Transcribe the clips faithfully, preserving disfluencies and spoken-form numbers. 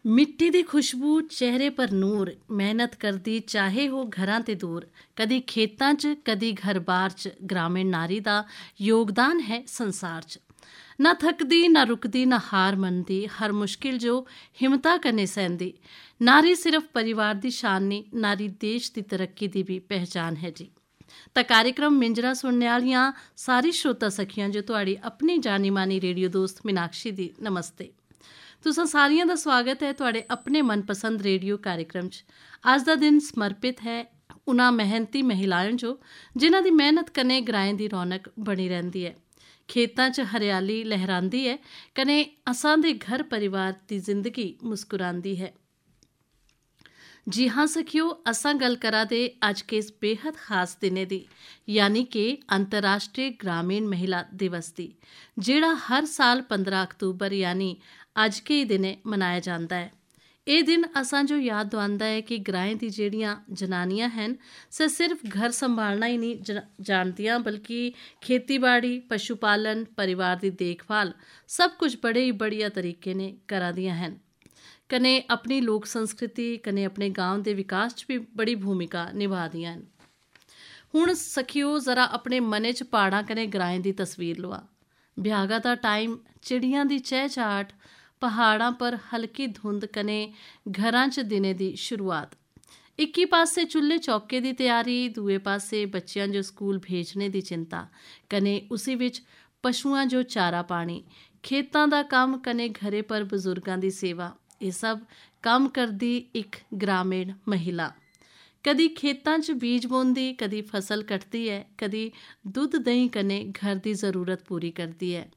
मिट्टी दी खुशबू चेहरे पर नूर, मेहनत करदी चाहे हो घरां ते दूर, कदी खेतां च कदी घर बार च, ग्रामीण नारी दा योगदान है संसार च। ना थकदी ना रुकदी ना हार मनदी, हर मुश्किल जो हिम्मता कन्नै सहंदी। नारी सिर्फ परिवार दी शान नहीं, नारी देश दी तरक्की दी भी पहचान है जी। ਤਾਂ कार्यक्रम मिंजरा सुनने वालियां सारी श्रोता सखियां जो तुहाड़ी अपनी जानी मानी रेडियो दोस्त मीनाक्षी दी नमस्ते। तुसां सारियां दा स्वागत है तुहाड़े अपने मनपसंद रेडियो कार्यक्रम च। अज दा दिन समर्पित है उन्हां मेहनती महिलाएं जो जिन्हां दी मेहनत कन्नै ग्राएं दी रौनक बनी रहिंदी है, खेतां च हरियाली लहरांदी है, कन्नै असां दे घर परिवार दी जिंदगी मुस्कुरांदी है। जी हाँ सखियो, असां गल करा दे अज के इस बेहद खास दिने दी, यानी कि अंतर्राष्ट्रीय ग्रामीण महिला दिवस दी, जेड़ा हर साल पंद्रह अक्तूबर यानी अज के ही दिने मनाया जाता है। ये दिन असां जो याद दवांदा है कि ग्राएं दी जेड़ियां जनानियां हैं से सिर्फ घर संभालना ही नहीं जानदियां, बल्कि खेतीबाड़ी, पशुपालन, परिवार दी देखभाल सब कुछ बड़े ही बढ़िया तरीके ने करा दियां हैं। कने अपनी लोक संस्कृति कने अपने गांव के विकास च भी बड़ी भूमिका निभा दियां हैं। हुण सखियो जरा अपने मने च पहाड़ां कने ग्राएं दी तस्वीर लवा। भ्यागा दा टाइम, चिड़ियां दी चहचहाट, पहाड़ां पर हल्की धुंध कने घरां च दिने दी शुरुआत। इक्की पासे चुल्हे चौके दी तैयारी, दूए पासे बच्चियां जो स्कूल भेजने दी चिंता, कने उसी विच पशुआं जो चारा पानी, खेतां दा कम कने घरे पर बजुर्गां दी सेवा। ये सब काम करदी एक ग्रामीण महिला। कदी खेतां च बीज बोंदी, कदी फसल कटदी है, कदी दुध दही कने घर दी ज़रूरत पूरी करदी है,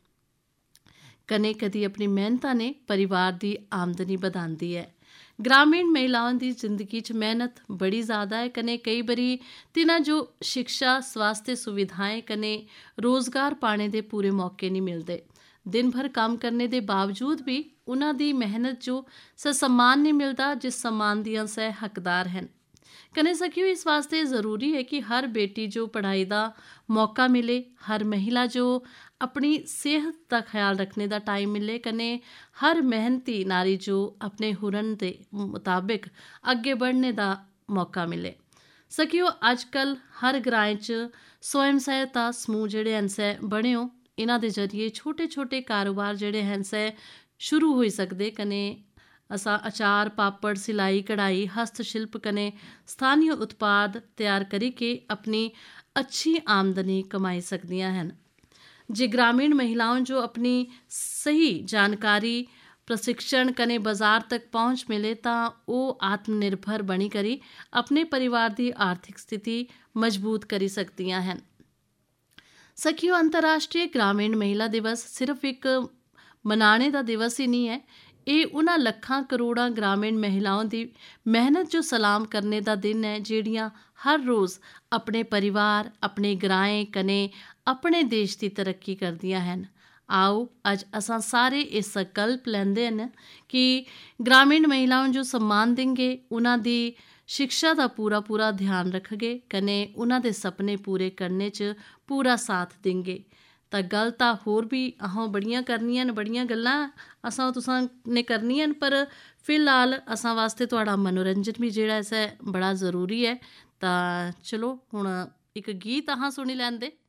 कने कदी अपनी मेहनतां ने परिवार दी आमदनी बधांदी है। ग्रामीण महिलाओं दी जिंदगी च मेहनत बड़ी ज़्यादा है, कने कई बारी तिन्हां जो शिक्षा, स्वास्थ्य सुविधाएं कने रोज़गार पाने दे पूरे मौके नहीं मिलते। दिन भर काम करने के बावजूद भी उन्हां दी मेहनत जो स सम्मान नहीं मिलता जिस सम्मान दियां से हकदार हैं। कने सखियो, इस वास्ते ज़रूरी है कि हर बेटी जो पढ़ाई का मौका मिले, हर महिला जो अपनी सेहत का ख्याल रखने का टाइम मिले, कने हर मेहनती नारी जो अपने हुनर के मुताबिक अगे बढ़ने का मौका मिले। सखियो, अजकल हर ग्राएं च स्वयं सहायता समूह जेड़े हैं से बने हो, इन्हां दे जरिए छोटे छोटे कारोबार जेड़े हैं से शुरू हो सकते। कने असा अचार, पापड़, सिलाई, कढ़ाई, हस्तशिल्प कने स्थानीय उत्पाद तैयार करी के अपनी अच्छी आमदनी कमाई सकदियां हैं। जे ग्रामीण महिलाओं जो अपनी सही जानकारी, प्रशिक्षण कने बाजार तक पहुँच मिले तो वो आत्मनिर्भर बनी करी अपने परिवार की आर्थिक स्थिति मजबूत करी सकदियां हैं। सखियो, अंतर्राष्ट्रीय ग्रामीण महिला दिवस सिर्फ एक मनाने का दिवस ही नहीं है, ये उन्हां लखां करोड़ां ग्रामीण महिलाओं की मेहनत जो सलाम करने का दिन है, जेड़ियां हर रोज़ अपने परिवार, अपने ग्राएं कने अपने देश की तरक्की करदियां हैं। आओ अज असां सारे ये संकल्प लेंदे हैं कि ग्रामीण महिलाओं जो सम्मान देंगे, उन्हां दी शिक्षा का पूरा पूरा ध्यान रखगे, कने उन्हां दे सपने पूरे करने च पूरा साथ देंगे। तो गल तो होर भी अहों बड़ियां करनियां न, बड़ियां गल्लां असां तुसां ने करनियां न, पर फिलहाल असां वास्ते तुहाड़ा मनोरंजन भी जेड़ा ऐसा बड़ा ज़रूरी है। तो चलो हुण एक गीत अहां सुनी लैंदे।